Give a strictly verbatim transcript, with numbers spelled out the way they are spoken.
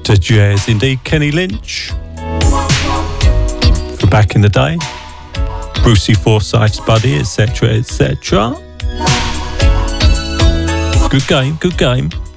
to jazz indeed. Kenny Lynch from back in the day, Brucey Forsyth's buddy, etc, et cetera. Good game, good game.